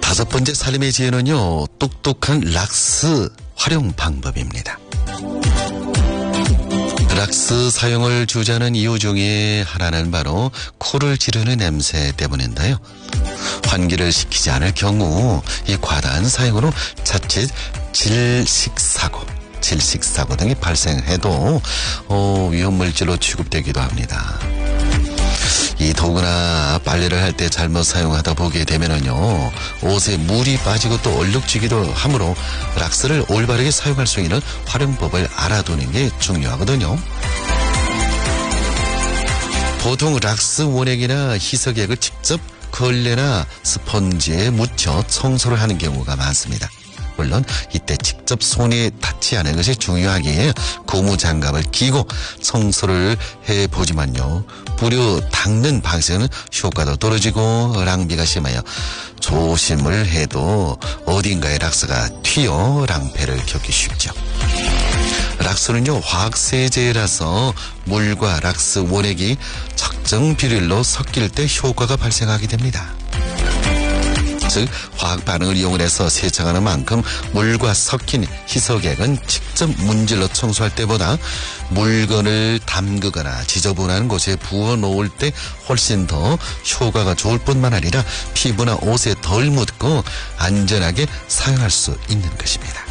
다섯 번째 살림의 지혜는요, 똑똑한 락스 활용 방법입니다. 락스 사용을 주저하는 이유 중에 하나는 바로 코를 찌르는 냄새 때문인데요. 환기를 시키지 않을 경우 이 과다한 사용으로 자칫 질식사고 등이 발생해도 위험물질로 취급되기도 합니다. 이 더구나 빨래를 할 때 잘못 사용하다 보게 되면은요, 옷에 물이 빠지고 또 얼룩지기도 하므로 락스를 올바르게 사용할 수 있는 활용법을 알아두는 게 중요하거든요. 보통 락스 원액이나 희석액을 직접 걸레나 스펀지에 묻혀 청소를 하는 경우가 많습니다. 물론 이때 직접 손에 닿지 않은 것이 중요하기에 고무장갑을 끼고 청소를 해보지만요, 뿌려 닦는 방식은 효과도 떨어지고 낭비가 심하여 조심을 해도 어딘가에 락스가 튀어 낭패를 겪기 쉽죠. 락스는요, 화학세제라서 물과 락스 원액이 적정 비율로 섞일 때 효과가 발생하게 됩니다. 즉 화학 반응을 이용해서 세척하는 만큼 물과 섞인 희석액은 직접 문질러 청소할 때보다 물건을 담그거나 지저분한 곳에 부어 놓을 때 훨씬 더 효과가 좋을 뿐만 아니라 피부나 옷에 덜 묻고 안전하게 사용할 수 있는 것입니다.